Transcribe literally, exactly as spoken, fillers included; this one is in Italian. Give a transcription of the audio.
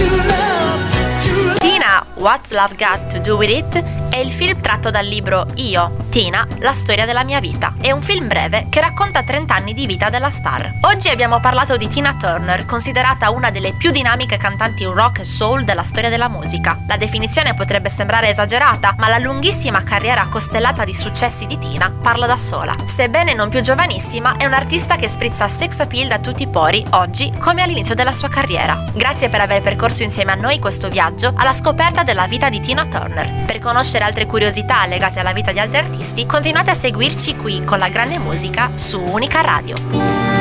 Tina, What's Love Got to Do With It? È il film tratto dal libro Io, Tina, la storia della mia vita. È un film breve che racconta trenta anni di vita della star. Oggi abbiamo parlato di Tina Turner, considerata una delle più dinamiche cantanti rock e soul della storia della musica. La definizione potrebbe sembrare esagerata, ma la lunghissima carriera costellata di successi di Tina parla da sola. Sebbene non più giovanissima, è un'artista che sprizza sex appeal da tutti i pori, oggi come all'inizio della sua carriera. Grazie per aver percorso insieme a noi questo viaggio alla scoperta della vita di Tina Turner. Per conoscere altre curiosità legate alla vita di altri artisti, continuate a seguirci qui con la grande musica su Unica Radio.